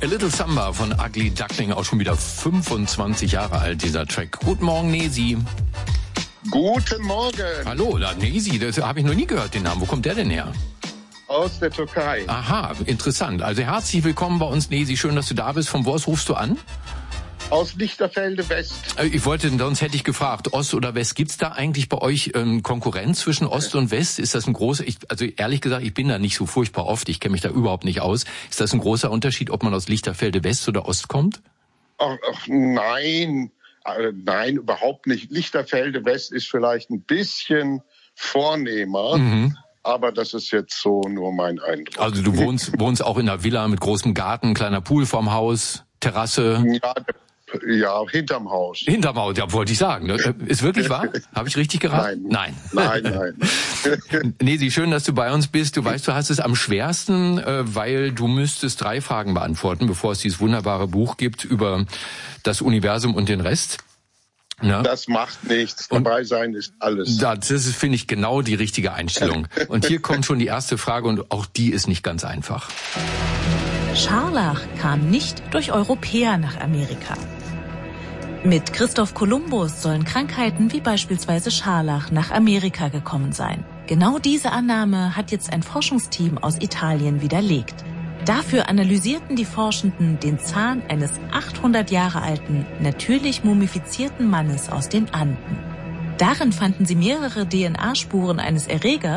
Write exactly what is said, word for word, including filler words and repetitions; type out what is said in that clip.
A Little Samba von Ugly Duckling, auch schon wieder fünfundzwanzig Jahre alt, dieser Track. Guten Morgen, Nesi. Guten Morgen. Hallo, Nesi, das habe ich noch nie gehört, den Namen. Wo kommt der denn her? Aus der Türkei. Aha, interessant. Also herzlich willkommen bei uns, Nesi. Schön, dass du da bist. Von wo aus rufst du an? Aus Lichterfelde West. Ich wollte, sonst hätte ich gefragt, Ost oder West. Gibt's da eigentlich bei euch ähm, Konkurrenz zwischen Ost und West? Ist das ein großer, ich, also ehrlich gesagt, ich bin da nicht so furchtbar oft. Ich kenne mich da überhaupt nicht aus. Ist das ein großer Unterschied, ob man aus Lichterfelde West oder Ost kommt? Ach, ach nein, äh, nein, überhaupt nicht. Lichterfelde West ist vielleicht ein bisschen vornehmer. Mhm. Aber das ist jetzt so nur mein Eindruck. Also du wohnst, wohnst auch in einer Villa mit großem Garten, kleiner Pool vorm Haus, Terrasse? Ja, ja, hinterm Haus. Hinterm Haus, ja, wollte ich sagen. Ist wirklich wahr? Habe ich richtig geraten? Nein. Nein, nein. nein. Nesi, schön, dass du bei uns bist. Du weißt, du hast es am schwersten, weil du müsstest drei Fragen beantworten, bevor es dieses wunderbare Buch gibt über das Universum und den Rest. Ja. Das macht nichts. Dabei sein ist alles. Das ist, finde ich, genau die richtige Einstellung. Und hier kommt schon die erste Frage und auch die ist nicht ganz einfach. Scharlach kam nicht durch Europäer nach Amerika. Mit Christoph Kolumbus sollen Krankheiten wie beispielsweise Scharlach nach Amerika gekommen sein. Genau diese Annahme hat jetzt ein Forschungsteam aus Italien widerlegt. Dafür analysierten die Forschenden den Zahn eines achthundert Jahre alten, natürlich mumifizierten Mannes aus den Anden. Darin fanden sie mehrere D N A-Spuren eines Erregers,